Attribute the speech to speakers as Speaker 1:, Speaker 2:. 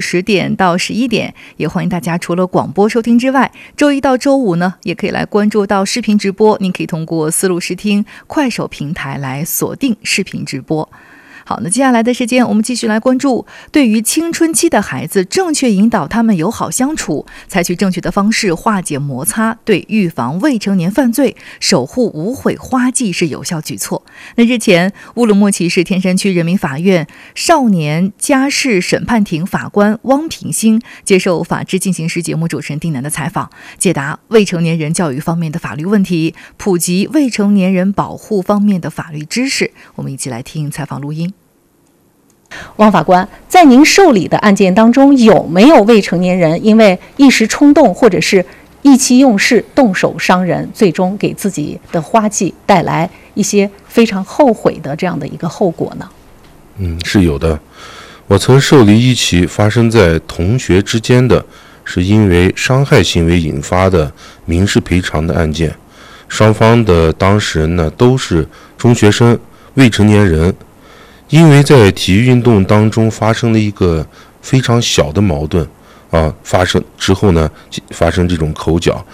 Speaker 1: 10点到11点，也欢迎大家除了广播收听之外，周一到周五呢，也可以来关注到视频直播。您可以通过思路视听、快手平台来锁定视频直播。好，那接下来的时间我们继续来关注，对于青春期的孩子，正确引导他们友好相处，采取正确的方式化解摩擦，对预防未成年犯罪、守护无悔花季是有效举措。那日前，乌鲁木齐市天山区人民法院少年家事审判庭法官汪平兴接受《法治进行时》节目主持人丁楠的采访，解答未成年人教育方面的法律问题，普及未成年人保护方面的法律知识。我们一起来听采访录音。
Speaker 2: 汪法官，在您受理的案件当中，有没有未成年人因为一时冲动或者是意气用事动手伤人，最终给自己的花季带来一些非常后悔的这样的一个后果呢？
Speaker 3: 是有的。我曾受理一起发生在同学之间的，是因为伤害行为引发的民事赔偿的案件。双方的当事人呢都是中学生、未成年人。因为在体育运动当中发生了一个非常小的矛盾发生之后呢，发生这种口角，